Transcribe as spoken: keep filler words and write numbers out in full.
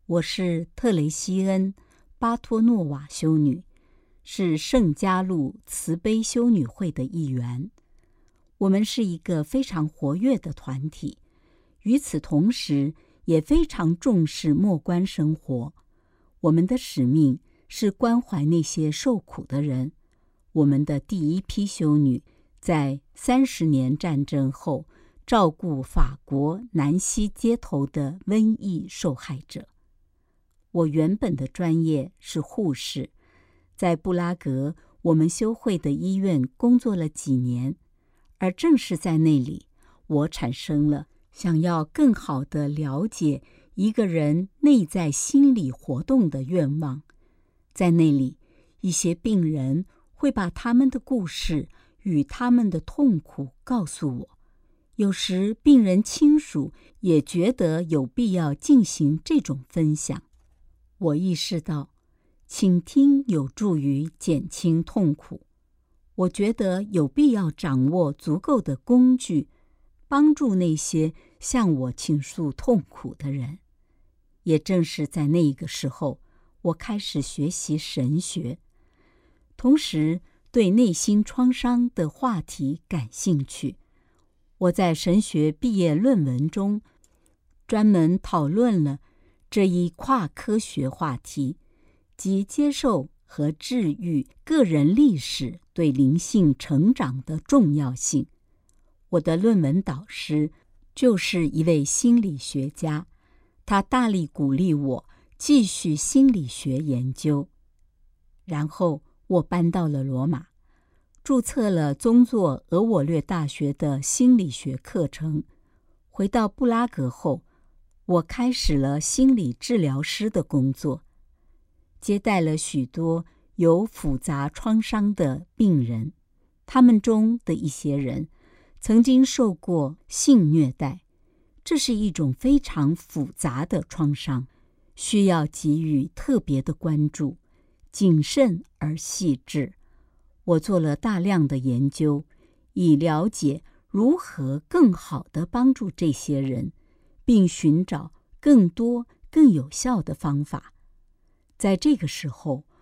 我是特雷西恩·巴托诺瓦修女，是圣加禄慈悲修女会的一员。我们是一个非常活跃的团体，与此同时也非常重视默观生活。我们的使命是关怀那些受苦的人。我们的第一批修女在三十年战争后照顾法国南西街头的瘟疫受害者。我原本的专业是护士，在布拉格我们修会的医院工作了几年，而正是在那里，我产生了想要更好地了解一个人内在心理活动的愿望。在那里，一些病人会把他们的故事与他们的痛苦告诉我，有时病人亲属也觉得有必要进行这种分享。我意识到，倾听有助于减轻痛苦。我觉得有必要掌握足够的工具，帮助那些向我倾诉痛苦的人。也正是在那个时候，我开始学习神学，同时对内心创伤的话题感兴趣。我在神学毕业论文中专门讨论了这一跨科学话题，即接受和治愈个人历史对灵性成长的重要性。我的论文导师就是一位心理学家，他大力鼓励我继续心理学研究。然后我搬到了罗马，注册了宗座俄我略大学的心理学课程。回到布拉格后，我开始了心理治疗师的工作，接待了许多有复杂创伤的病人。他们中的一些人曾经受过性虐待，这是一种非常复杂的创伤，需要给予特别的关注，谨慎而细致。我做了大量的研究，以了解如何更好地帮助这些人，并寻找更多更有效的方法。在这个时候，